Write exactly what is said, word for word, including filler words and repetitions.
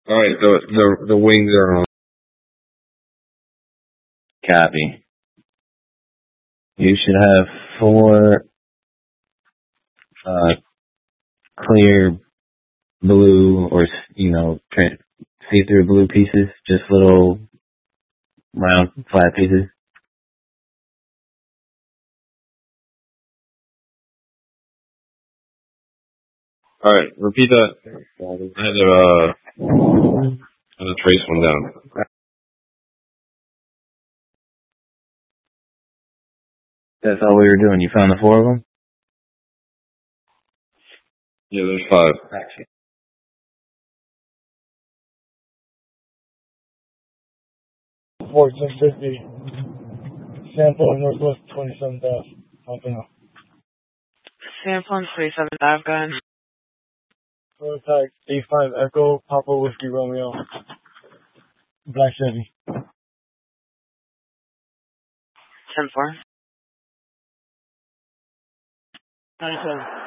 Alright, the, the, the wings are on. Copy. You should have four, uh, clear blue or, you know, tra- see-through blue pieces, just little round flat pieces. Alright, repeat that. I had to, uh, I had to trace one down. That's all we were doing. You found the four of them? Yeah, there's five. fourteen fifty. Sample Northwest twenty-seven thousand. Pompano. Sample and twenty-seven thousand, go ahead. Prototype A five Echo, Papa Whiskey Romeo. Black Chevy. ten four. ninety-seven.